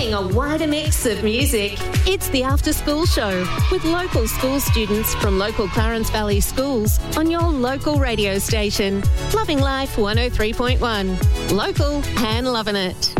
playing a wider mix of music. It's the After School Show with local school students from local Clarence Valley schools on your local radio station. Loving Life 103.1. Local and loving it.